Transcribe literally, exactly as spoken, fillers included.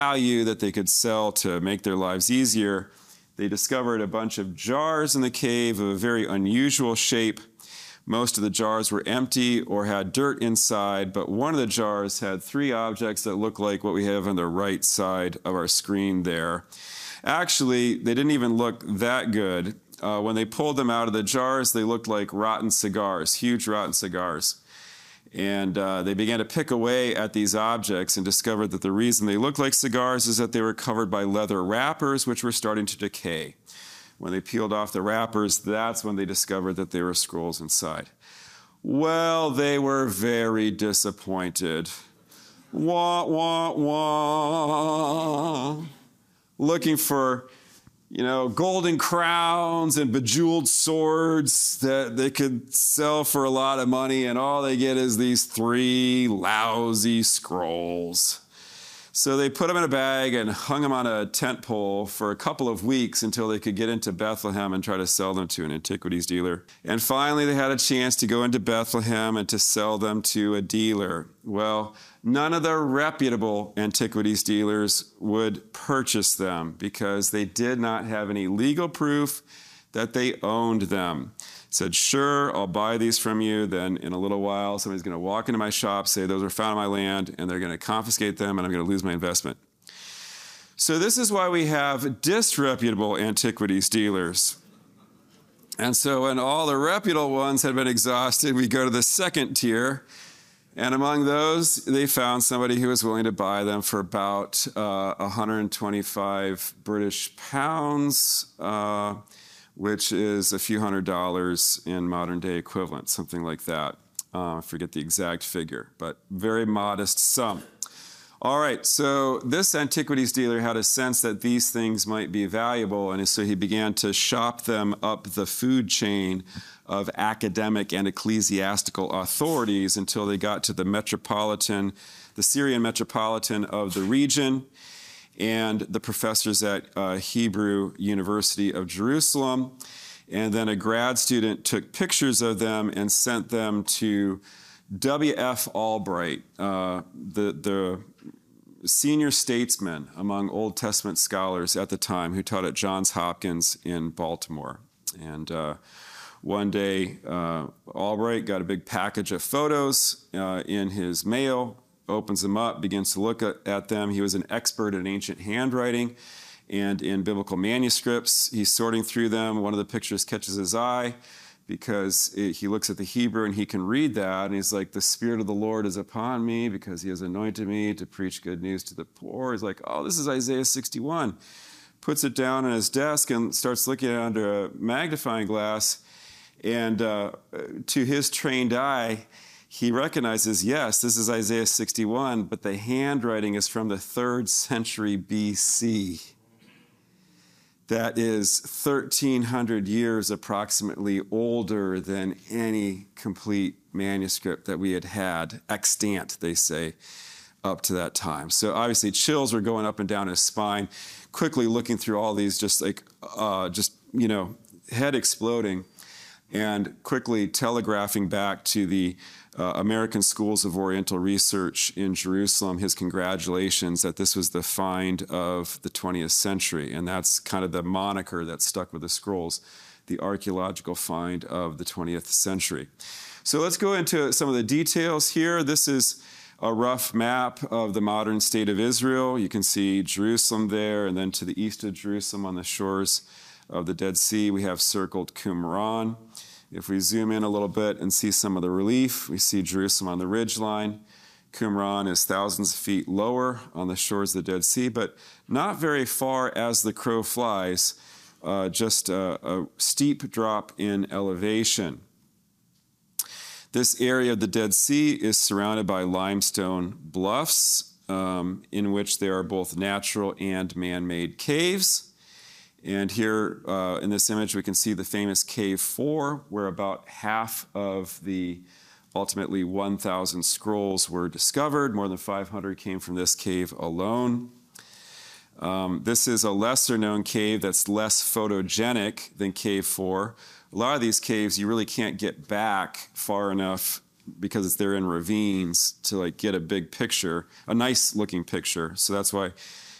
value that they could sell to make their lives easier, they discovered a bunch of jars in the cave of a very unusual shape. Most of the jars were empty or had dirt inside, but one of the jars had three objects that look like what we have on the right side of our screen there. Actually, they didn't even look that good. Uh, when they pulled them out of the jars, they looked like rotten cigars, huge rotten cigars. And uh, they began to pick away at these objects and discovered that the reason they looked like cigars is that they were covered by leather wrappers, which were starting to decay. When they peeled off the wrappers, that's when they discovered that there were scrolls inside. Well, they were very disappointed. Wah, wah, wah. Looking for, you know, golden crowns and bejeweled swords that they could sell for a lot of money, and all they get is these three lousy scrolls. So they put them in a bag and hung them on a tent pole for a couple of weeks until they could get into Bethlehem and try to sell them to an antiquities dealer. And finally, they had a chance to go into Bethlehem and to sell them to a dealer. Well, none of the reputable antiquities dealers would purchase them because they did not have any legal proof that they owned them. Said, sure, I'll buy these from you. Then in a little while, somebody's going to walk into my shop, say those were found on my land, and they're going to confiscate them, and I'm going to lose my investment. So this is why we have disreputable antiquities dealers. And so when all the reputable ones had been exhausted, we go to the second tier. And among those, they found somebody who was willing to buy them for about uh, one hundred twenty-five British pounds, uh, which is a few hundred dollars in modern day equivalent, something like that. Uh, I forget the exact figure, but very modest sum. All right, so this antiquities dealer had a sense that these things might be valuable, and so he began to shop them up the food chain of academic and ecclesiastical authorities until they got to the metropolitan, the Syrian metropolitan of the region, and the professors at uh, Hebrew University of Jerusalem. And then a grad student took pictures of them and sent them to W F Albright, uh, the, the senior statesman among Old Testament scholars at the time, who taught at Johns Hopkins in Baltimore. And uh, one day, uh, Albright got a big package of photos uh, in his mail, opens them up, begins to look at, at them. He was an expert in ancient handwriting and in biblical manuscripts. He's sorting through them. One of the pictures catches his eye because it, he looks at the Hebrew and he can read that. And he's like, the Spirit of the Lord is upon me because he has anointed me to preach good news to the poor. He's like, oh, this is Isaiah sixty-one. Puts it down on his desk and starts looking at it under a magnifying glass. And uh, to his trained eye, he recognizes, yes, this is Isaiah sixty-one, but the handwriting is from the third century B C. That is thirteen hundred years approximately older than any complete manuscript that we had had, extant, they say, up to that time. So obviously chills were going up and down his spine, quickly looking through all these, just like, uh, just, you know, head exploding, and quickly telegraphing back to the uh, American Schools of Oriental Research in Jerusalem his congratulations that this was the find of the twentieth century. And that's kind of the moniker that stuck with the scrolls, the archaeological find of the twentieth century. So let's go into some of the details here. This is a rough map of the modern state of Israel. You can see Jerusalem there, and then to the east of Jerusalem on the shores of the Dead Sea, we have circled Qumran. If we zoom in a little bit and see some of the relief, we see Jerusalem on the ridgeline. Qumran is thousands of feet lower on the shores of the Dead Sea, but not very far as the crow flies, uh, just a, a steep drop in elevation. This area of the Dead Sea is surrounded by limestone bluffs, um, in which there are both natural and man-made caves. And here uh, in this image, we can see the famous Cave four, where about half of the ultimately one thousand scrolls were discovered. More than five hundred came from this cave alone. Um, this is a lesser-known cave that's less photogenic than Cave four. A lot of these caves, you really can't get back far enough because they're in ravines to like get a big picture, a nice-looking picture. So that's why